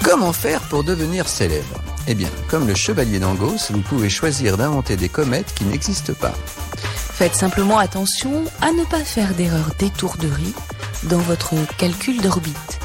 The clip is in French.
Comment faire pour devenir célèbre ? Eh bien, comme le chevalier d'Angos, vous pouvez choisir d'inventer des comètes qui n'existent pas. Faites simplement attention à ne pas faire d'erreurs d'étourderie dans votre calcul d'orbite.